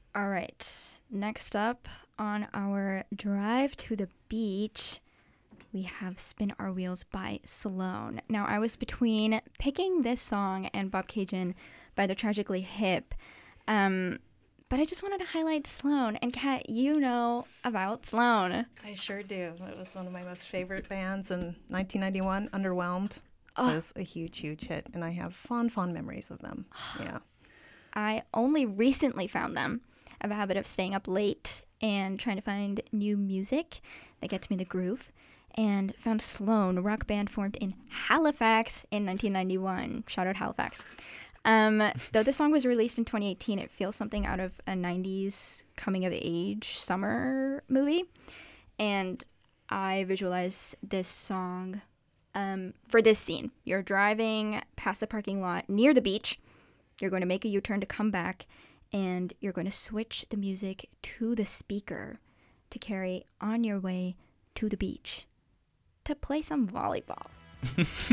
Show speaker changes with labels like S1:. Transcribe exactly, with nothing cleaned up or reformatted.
S1: All right. Next up on our drive to the beach, we have Spin Our Wheels by Sloan. Now, I was between picking this song and Bobcaygeon by the Tragically Hip, um, but I just wanted to highlight Sloan. And Kat, you know about Sloan.
S2: I sure do. It was one of my most favorite bands in nineteen ninety-one. Underwhelmed
S1: Oh.
S2: was a huge, huge hit, and I have fond, fond memories of them. Yeah.
S1: I only recently found them. I have a habit of staying up late and trying to find new music that gets me in the groove, and found Sloan, a rock band formed in Halifax in nineteen ninety-one. Shout out Halifax. Um, though the song was released in twenty eighteen, it feels something out of a nineties coming-of-age summer movie. And I visualize this song um, for this scene. You're driving past a parking lot near the beach. You're going to make a U-turn to come back, and you're going to switch the music to the speaker to carry on your way to the beach to play some volleyball.